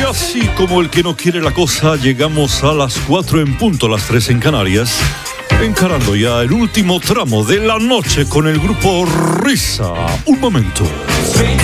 Casi como el que no quiere la cosa, llegamos a las 4 en punto, las 3 en Canarias, encarando ya el último tramo de la noche con el grupo Risa. Un momento.